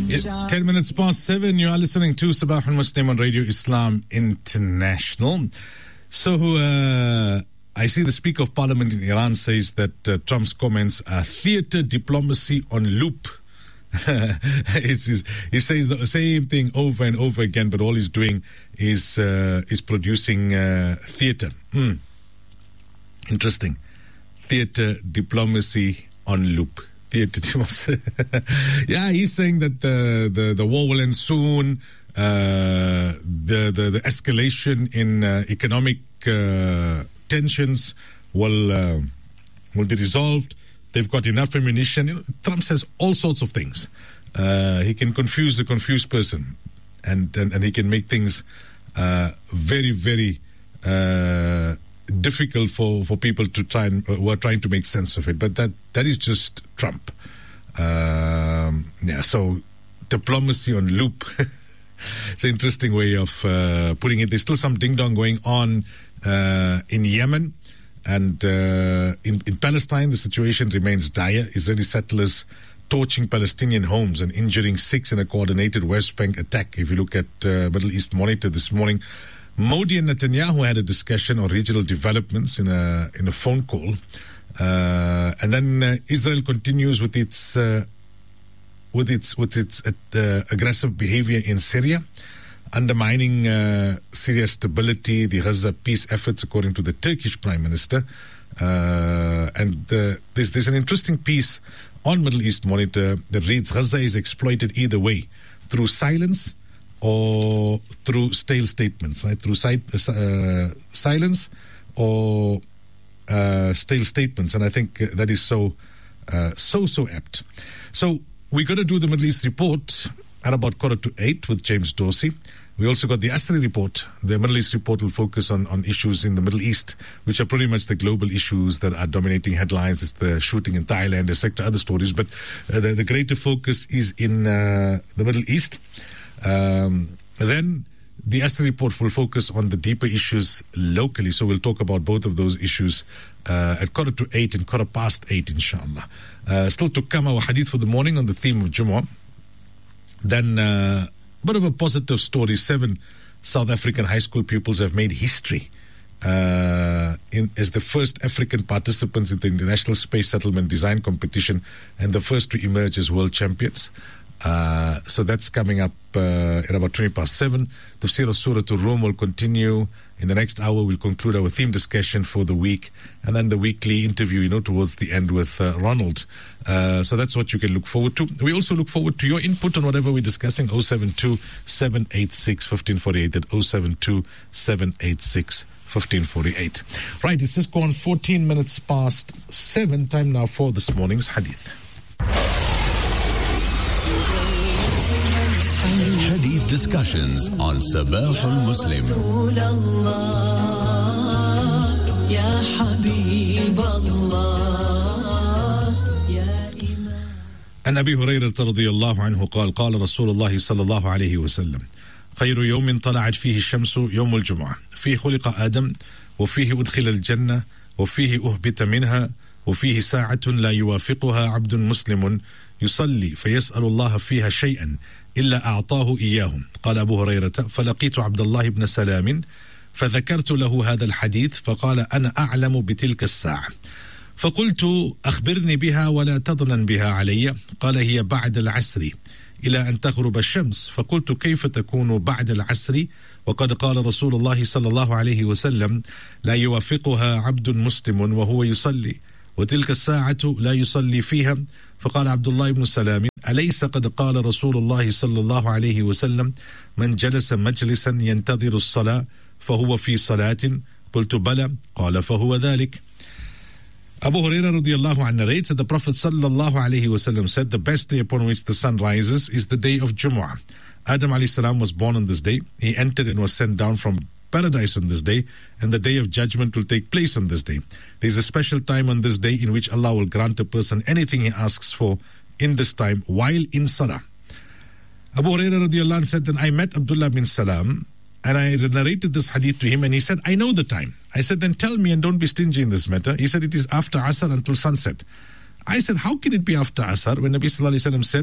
10 minutes past 7, you are listening to Sabah al-Muslim on Radio Islam International. So, I see the Speaker of Parliament in Iran says that Trump's comments are theater diplomacy on loop. He says the same thing over and over again, but all he's doing is producing theater. Interesting. Theater diplomacy on loop. Yeah, he's saying that the war will end soon. The escalation in economic tensions will be resolved. They've got enough ammunition. Trump says all sorts of things. He can confuse the confused person, and he can make things very, very difficult for people to try and who are trying to make sense of it. But that is just Trump. So diplomacy on loop. It's an interesting way of putting it. There's still some ding-dong going on in Yemen. And in Palestine, the situation remains dire. Israeli settlers torching Palestinian homes and injuring 6 in a coordinated West Bank attack. If you look at Middle East Monitor this morning, Modi and Netanyahu had a discussion on regional developments in a phone call. And then Israel continues with its aggressive behavior in Syria, undermining Syria's stability, the Gaza peace efforts, according to the Turkish Prime Minister. And there's an interesting piece on Middle East Monitor that reads, Gaza is exploited either way, through silence or through stale statements, right? Through silence or stale statements. And I think that is so apt. So we're going to do the Middle East report at about 7:45 with James Dorsey. We also got the Asri report. The Middle East report will focus on issues in the Middle East, which are pretty much the global issues that are dominating headlines. It's the shooting in Thailand, etc., other stories. But the greater focus is in the Middle East. Then the Asri report will focus on the deeper issues locally. So we'll talk about both of those issues at 7:45 and 8:15, inshallah. Still to come, our hadith for the morning on the theme of Jumu'ah. Then a bit of a positive story. 7 South African high school pupils have made history as the first African participants in the International Space Settlement Design Competition and the first to emerge as world champions. So that's coming up at about 7:20. Tafsir al-Surah al-Rum will continue. In the next hour, we'll conclude our theme discussion for the week, and then the weekly interview, towards the end with Ronald. So that's what you can look forward to. We also look forward to your input on whatever we're discussing. 072-786-1548 at 072-786-1548. Right, it's just gone 14 minutes past 7. Time now for this morning's hadith. Hadith discussions on Sabah al-Muslim. عن أبي هريرة رضي الله عنه قال قال رسول الله صلى الله عليه وسلم خير يوم طلعت فيه الشمس يوم الجمعة فيه خلق آدم وفيه أدخل الجنة وفيه أهبط منها وفيه ساعة لا يوافقها عبد مسلم يصلي فيسأل الله فيها شيئا إلا أعطاه إياه. قال أبو هريرة فلقيت عبد الله بن سلام فذكرت له هذا الحديث فقال أنا أعلم بتلك الساعة فقلت أخبرني بها ولا تظنن بها علي. قال هي بعد العصر إلى أن تغرب الشمس. فقلت كيف تكون بعد العصر وقد قال رسول الله صلى الله عليه وسلم لا يوافقها عبد مسلم وهو يصلي وتلك الساعة لا يصلي فيها. فقال عبد الله بن سلام أليس قد قال رسول الله صلى الله عليه وسلم من جلس مجلسا ينتظر الصلاة فهو في صلاة. قلت بلى. قال فهو ذلك. Abu Hurairah radiallahu anhu narrates that the Prophet sallallahu alayhi wasallam said the best day upon which the sun rises is the day of Jumu'ah. Adam alayhi salam was born on this day. He entered and was sent down from paradise on this day, and the day of judgment will take place on this day. There is a special time on this day in which Allah will grant a person anything he asks for in this time while in salah. Abu Hurairah radiallahu anhu said, then I met Abdullah bin Salam and I narrated this hadith to him, and he said, I know the time. I said, then tell me and don't be stingy in this matter. He said, it is after Asr until sunset. I said, how can it be after Asr when Nabi sallallahu alayhi wa sallam said,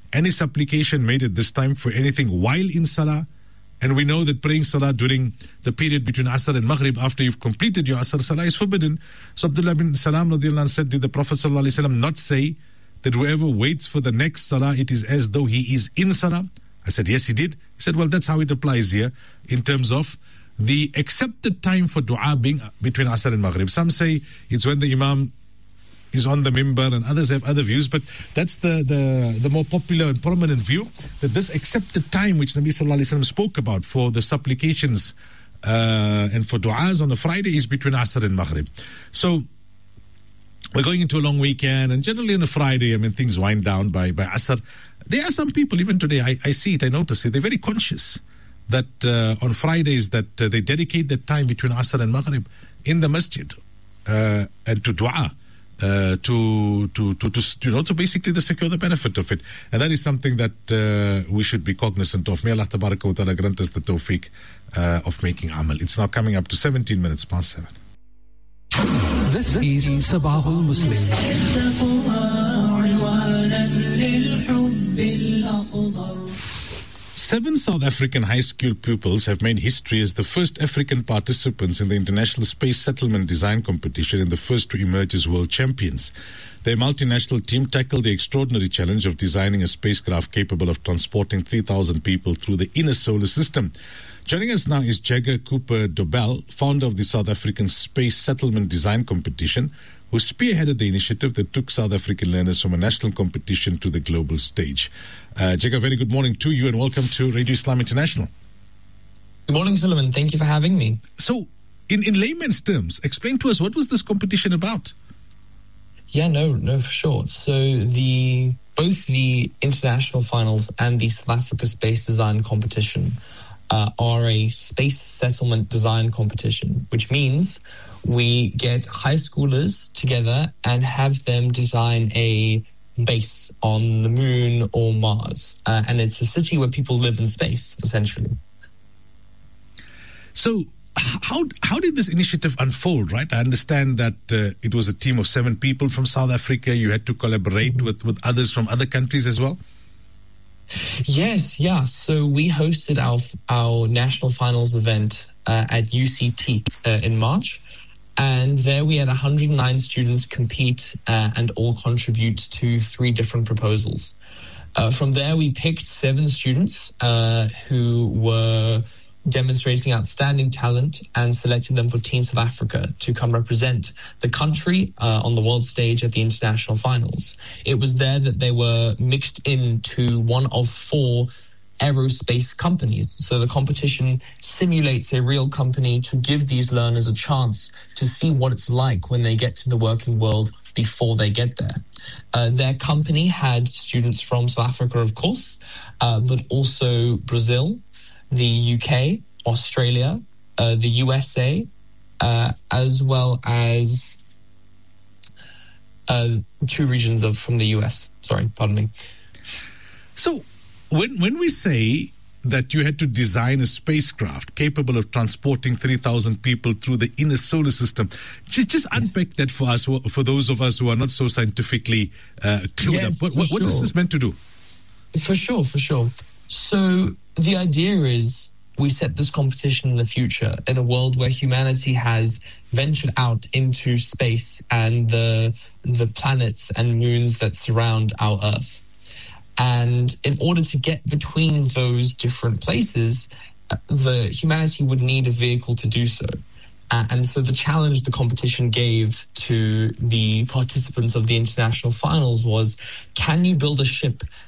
any supplication made at this time for anything while in salah. And we know that praying salah during the period between Asr and Maghrib after you've completed your Asr salah is forbidden. So Abdullah bin Salam radiallahu anh said, did the Prophet sallallahu alaihi wasallam not say that whoever waits for the next salah, it is as though he is in salah? I said, yes, he did. He said, well, that's how it applies here in terms of the accepted time for dua being between Asr and Maghrib. Some say it's when the Imam is on the mimbar, and others have other views, but that's the more popular and prominent view, that this accepted time which Nabi sallallahu alaihi wasallam spoke about for the supplications and for du'as on a Friday is between Asr and Maghrib. So we're going into a long weekend, and generally on a Friday, I mean, things wind down by Asr. There are some people, even today, I see it, I notice it, they're very conscious that on Fridays that they dedicate that time between Asr and Maghrib in the masjid and to dua. To basically to secure the benefit of it. And that is something that we should be cognizant of. May Allah tabaraka wa ta'ala grant us the tawfiq of making amal. It's now coming up to 17 minutes past 7. This is Sabahul Muslim. 7 South African high school pupils have made history as the first African participants in the International Space Settlement Design Competition and the first to emerge as world champions. Their multinational team tackled the extraordinary challenge of designing a spacecraft capable of transporting 3,000 people through the inner solar system. Joining us now is Jagger Cooper Dobell, founder of the South African Space Settlement Design Competition, who spearheaded the initiative that took South African learners from a national competition to the global stage. Jagger, very good morning to you and welcome to Radio Islam International. Good morning, Suleiman. Thank you for having me. So, in layman's terms, explain to us, what was this competition about? Yeah, no, for sure. So both the international finals and the South Africa Space Design Competition are a space settlement design competition, which means we get high schoolers together and have them design a base on the moon or Mars. And it's a city where people live in space, essentially. So how did this initiative unfold, right? I understand that it was a team of 7 people from South Africa. You had to collaborate with others from other countries as well? Yes, yeah. So we hosted our national finals event at UCT in March. And there we had 109 students compete and all contribute to 3 different proposals. From there, we picked 7 students who were demonstrating outstanding talent and selected them for Team South Africa to come represent the country on the world stage at the international finals. It was there that they were mixed into one of 4 aerospace companies. So the competition simulates a real company to give these learners a chance to see what it's like when they get to the working world before they get there. Their company had students from South Africa, of course, but also Brazil, the UK, Australia, the USA, as well as 2 regions from the US. Sorry, pardon me. So when we say that you had to design a spacecraft capable of transporting 3,000 people through the inner solar system, just unpack that for us, for those of us who are not so scientifically clued up. What is this meant to do? For sure. So the idea is we set this competition in the future in a world where humanity has ventured out into space and the planets and moons that surround our Earth. And in order to get between those different places, the humanity would need a vehicle to do so. And so the challenge the competition gave to the participants of the international finals was, can you build a ship